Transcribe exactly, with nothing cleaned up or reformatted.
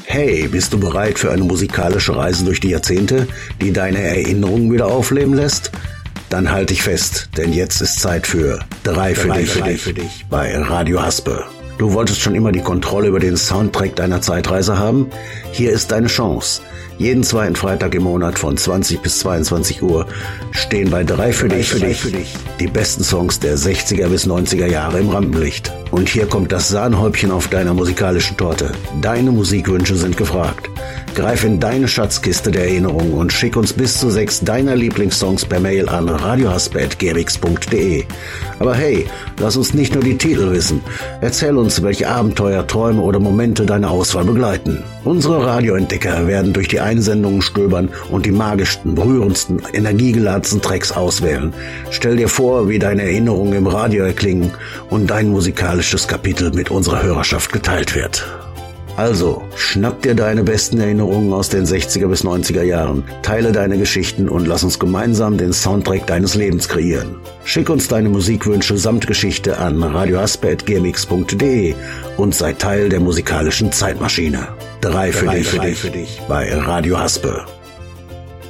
Hey, bist du bereit für eine musikalische Reise durch die Jahrzehnte, die deine Erinnerungen wieder aufleben lässt? Dann halt dich fest, denn jetzt ist Zeit für Drei für dich, für dich, für dich bei Radio Haspe. Du wolltest schon immer die Kontrolle über den Soundtrack deiner Zeitreise haben? Hier ist deine Chance. Jeden zweiten Freitag im Monat von zwanzig bis zweiundzwanzig Uhr stehen bei Drei für dich, für dich, für dich die besten Songs der sechziger bis neunziger Jahre im Rampenlicht. Und hier kommt das Sahnehäubchen auf deiner musikalischen Torte. Deine Musikwünsche sind gefragt. Greif in deine Schatzkiste der Erinnerungen und schick uns bis zu sechs deiner Lieblingssongs per Mail an radiohaspe at gmx punkt de. Aber hey, lass uns nicht nur die Titel wissen. Erzähl uns, welche Abenteuer, Träume oder Momente deine Auswahl begleiten. Unsere Radioentdecker werden durch die Einsendungen stöbern und die magischsten, berührendsten, energiegeladensten Tracks auswählen. Stell dir vor, wie deine Erinnerungen im Radio erklingen und dein musikalisches Kapitel mit unserer Hörerschaft geteilt wird. Also, schnapp dir deine besten Erinnerungen aus den sechziger bis neunziger Jahren, teile deine Geschichten und lass uns gemeinsam den Soundtrack deines Lebens kreieren. Schick uns deine Musikwünsche samt Geschichte an radiohaspe at gmx punkt de und sei Teil der musikalischen Zeitmaschine. Drei für dich, für dich, für dich bei Radio Haspe.